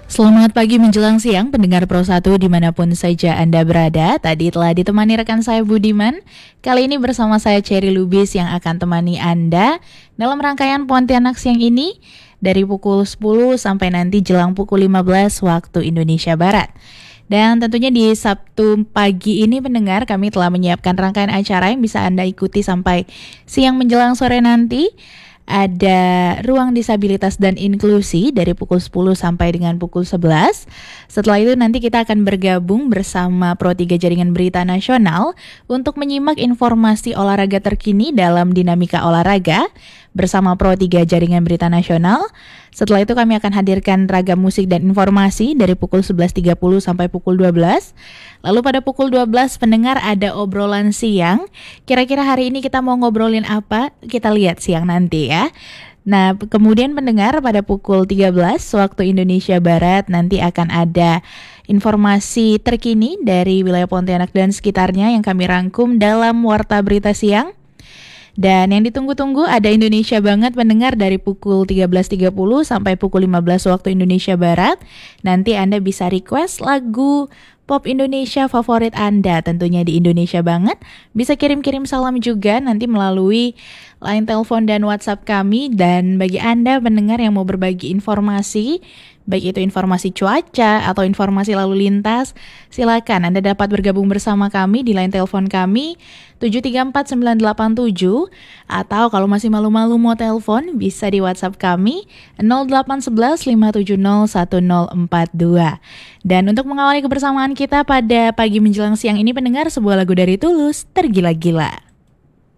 Selamat pagi menjelang siang, pendengar Pro 1 dimanapun saja Anda berada. Tadi telah ditemani rekan saya Budiman. Kali ini bersama saya Cherry Lubis yang akan temani Anda dalam rangkaian Pontianak siang ini dari pukul 10 sampai nanti jelang pukul 15 waktu Indonesia Barat. Dan tentunya di Sabtu pagi ini pendengar kami telah menyiapkan rangkaian acara yang bisa Anda ikuti sampai siang menjelang sore nanti. Ada ruang disabilitas dan inklusi dari pukul 10 sampai dengan pukul 11. Setelah itu nanti kita akan bergabung bersama Pro 3 Jaringan Berita Nasional untuk menyimak informasi olahraga terkini dalam dinamika olahraga bersama Pro 3 Jaringan Berita Nasional. Setelah itu kami akan hadirkan ragam musik dan informasi dari pukul 11.30 sampai pukul 12. Lalu pada pukul 12 pendengar ada obrolan siang. Kira-kira hari ini kita mau ngobrolin apa? Kita lihat siang nanti ya. Nah, kemudian pendengar pada pukul 13 waktu Indonesia Barat nanti akan ada informasi terkini dari wilayah Pontianak dan sekitarnya yang kami rangkum dalam Warta Berita Siang. Dan yang ditunggu-tunggu ada Indonesia Banget pendengar dari pukul 13.30 sampai pukul 15 waktu Indonesia Barat. Nanti Anda bisa request lagu pop Indonesia favorit Anda tentunya di Indonesia Banget. Bisa kirim-kirim salam juga nanti melalui line telepon dan WhatsApp kami. Dan bagi Anda pendengar yang mau berbagi informasi, baik itu informasi cuaca atau informasi lalu lintas, silakan Anda dapat bergabung bersama kami di line telepon kami 734-987, atau kalau masih malu-malu mau telepon bisa di WhatsApp kami 0811-570-1042. Dan untuk mengawali kebersamaan kita pada pagi menjelang siang ini pendengar, sebuah lagu dari Tulus, Tergila-Gila.